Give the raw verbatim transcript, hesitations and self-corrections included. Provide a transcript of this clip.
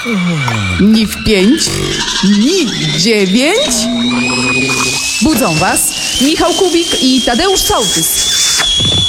Ni w pięć, ni w dziewięć. Budzą was Michał Kubik i Tadeusz Sołtys.